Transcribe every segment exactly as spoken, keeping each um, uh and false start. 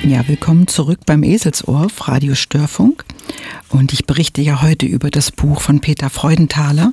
Ja, willkommen zurück beim Eselsohr auf Radio Störfunk. Und ich berichte ja heute über das Buch von Peter Freudenthaler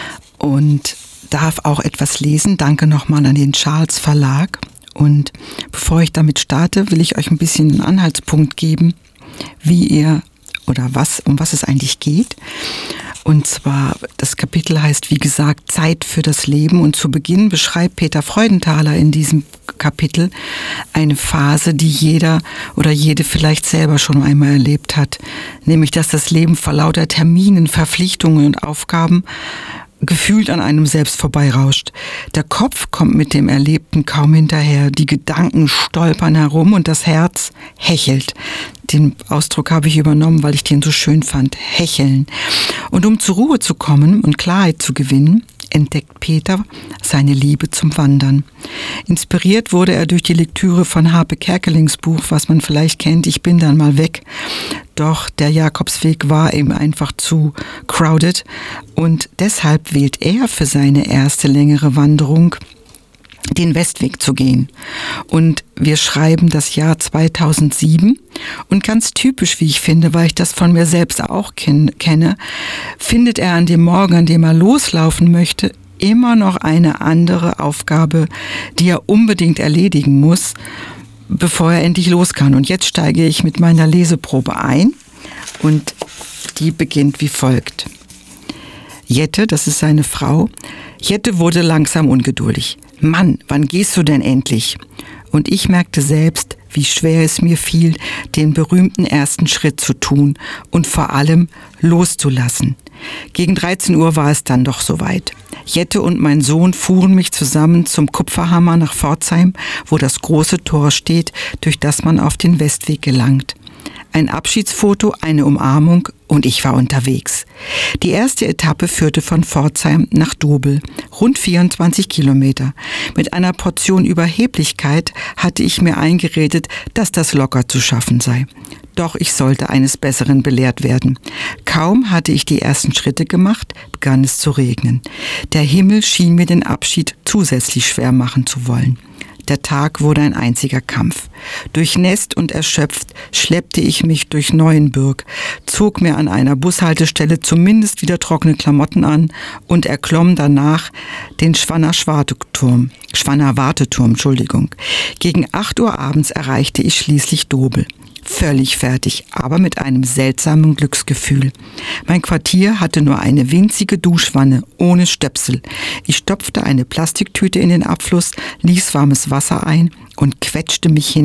und darf auch etwas lesen. Danke nochmal an den Charles Verlag. Und bevor ich damit starte, will ich euch ein bisschen einen Anhaltspunkt geben, wie ihr oder was, um was es eigentlich geht. Und zwar, das Kapitel heißt, wie gesagt, Zeit für das Leben. Und zu Beginn beschreibt Peter Freudenthaler in diesem Kapitel eine Phase, die jeder oder jede vielleicht selber schon einmal erlebt hat. Nämlich, dass das Leben vor lauter Terminen, Verpflichtungen und Aufgaben gefühlt an einem selbst vorbeirauscht. Der Kopf kommt mit dem Erlebten kaum hinterher, die Gedanken stolpern herum und das Herz hechelt. Den Ausdruck habe ich übernommen, weil ich den so schön fand, hecheln. Und um zur Ruhe zu kommen und Klarheit zu gewinnen, entdeckt Peter seine Liebe zum Wandern. Inspiriert wurde er durch die Lektüre von Harpe Kerkelings Buch, was man vielleicht kennt, Ich bin dann mal weg. Doch der Jakobsweg war ihm einfach zu crowded und deshalb wählt er für seine erste längere Wanderung den Westweg zu gehen. Und wir schreiben das Jahr zweitausendsieben und ganz typisch, wie ich finde, weil ich das von mir selbst auch ken- kenne, findet er an dem Morgen, an dem er loslaufen möchte, immer noch eine andere Aufgabe, die er unbedingt erledigen muss, bevor er endlich los kann. Und jetzt steige ich mit meiner Leseprobe ein und die beginnt wie folgt. Jette, das ist seine Frau, Jette wurde langsam ungeduldig. Mann, wann gehst du denn endlich? Und ich merkte selbst, wie schwer es mir fiel, den berühmten ersten Schritt zu tun und vor allem loszulassen. Gegen dreizehn Uhr war es dann doch soweit. Jette und mein Sohn fuhren mich zusammen zum Kupferhammer nach Pforzheim, wo das große Tor steht, durch das man auf den Westweg gelangt. Ein Abschiedsfoto, eine Umarmung und ich war unterwegs. Die erste Etappe führte von Pforzheim nach Dobel, rund vierundzwanzig Kilometer. Mit einer Portion Überheblichkeit hatte ich mir eingeredet, dass das locker zu schaffen sei. Doch ich sollte eines Besseren belehrt werden. Kaum hatte ich die ersten Schritte gemacht, begann es zu regnen. Der Himmel schien mir den Abschied zusätzlich schwer machen zu wollen. Der Tag wurde ein einziger Kampf. Durchnässt und erschöpft schleppte ich mich durch Neuenbürg, zog mir an einer Bushaltestelle zumindest wieder trockene Klamotten an und erklomm danach den Schwanner-Warteturm. Schwanner-Warteturm, Entschuldigung. Gegen acht Uhr abends erreichte ich schließlich Dobel. Völlig fertig, aber mit einem seltsamen Glücksgefühl. Mein Quartier hatte nur eine winzige Duschwanne ohne Stöpsel. Ich stopfte eine Plastiktüte in den Abfluss, ließ warmes Wasser ein und quetschte mich hin